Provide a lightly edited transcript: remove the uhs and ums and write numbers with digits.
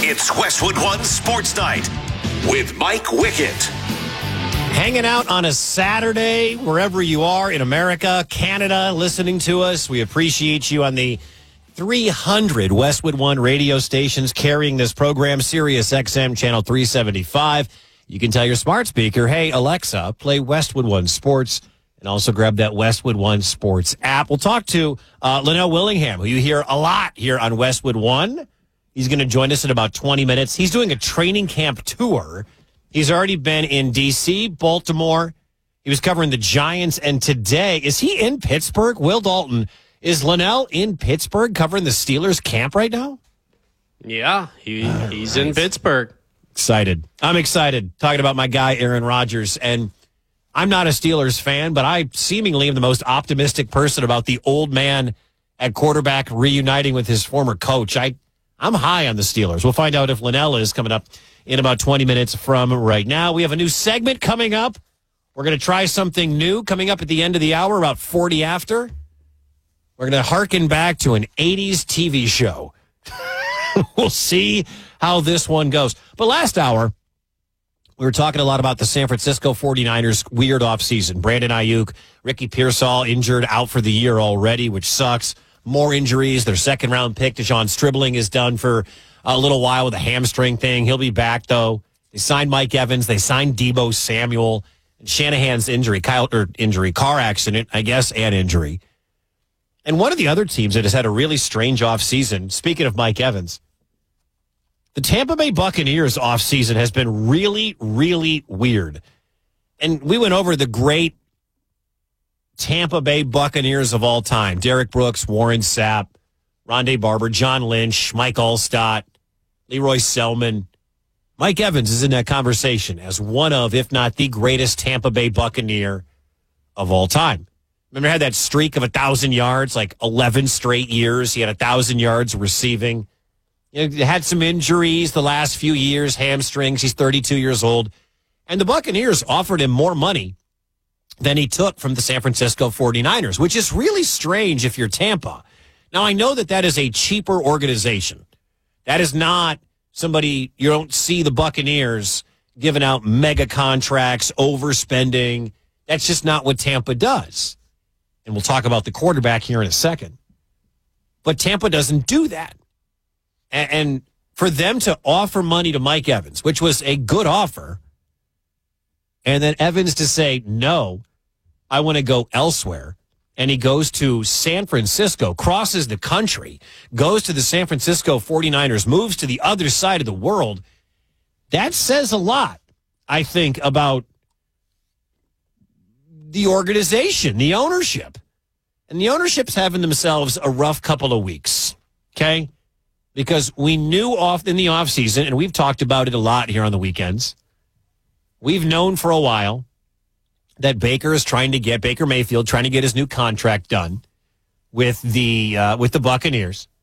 It's Westwood One Sports Night with Mike Wickett. Hanging out on a Saturday, wherever you are in America, Canada, listening to us. We appreciate you on the 300 Westwood One radio stations carrying this program, Sirius XM Channel 375. You can tell your smart speaker, hey, Alexa, play Westwood One Sports, and also grab that Westwood One Sports app. We'll talk to Linnell Willingham, who you hear a lot here on Westwood One. He's going to join us in about 20 minutes. He's doing a training camp tour. He's already been in D.C., Baltimore. He was covering the Giants, and today, is he in Pittsburgh? Will Dalton, is Linnell in Pittsburgh covering the Steelers camp right now? Yeah, he's in Pittsburgh. Excited. I'm excited talking about my guy, Aaron Rodgers, and I'm not a Steelers fan, but I seemingly am the most optimistic person about the old man at quarterback reuniting with his former coach. I'm high on the Steelers. We'll find out if Linnell is coming up in about 20 minutes from right now. We have a new segment coming up. We're going to try something new coming up at the end of the hour, about 40 after. We're going to hearken back to an 80s TV show. We'll see how this one goes. But last hour, we were talking a lot about the San Francisco 49ers' weird offseason. Brandon Ayuk, Ricky Pearsall injured, out for the year already, which sucks. More injuries. Their second-round pick, Deshaun Stribling, is done for a little while with a hamstring thing. He'll be back, though. They signed Mike Evans. They signed Deebo Samuel. And Shanahan's car accident, I guess, and injury. And one of the other teams that has had a really strange offseason, speaking of Mike Evans, the Tampa Bay Buccaneers offseason has been really, really weird. And we went over the great Tampa Bay Buccaneers of all time. Derek Brooks, Warren Sapp, Rondé Barber, John Lynch, Mike Allstott, Leroy Selman. Mike Evans is in that conversation as one of, if not the greatest Tampa Bay Buccaneer of all time. Remember, he had that streak of 1,000 yards, like 11 straight years. He had 1,000 yards receiving. You know, he had some injuries the last few years, hamstrings. He's 32 years old. And the Buccaneers offered him more money than he took from the San Francisco 49ers, which is really strange if you're Tampa. Now, I know that is a cheaper organization. That is not somebody, you don't see the Buccaneers giving out mega contracts, overspending. That's just not what Tampa does. And we'll talk about the quarterback here in a second. But Tampa doesn't do that. And for them to offer money to Mike Evans, which was a good offer, and then Evans to say, no, I want to go elsewhere, and he goes to San Francisco, crosses the country, goes to the San Francisco 49ers, moves to the other side of the world, that says a lot, I think, about the organization, the ownership. And the ownership's having themselves a rough couple of weeks, okay? Because we knew in the offseason, and we've talked about it a lot here on the weekends, we've known for a while that Baker Mayfield trying to get his new contract done with the Buccaneers.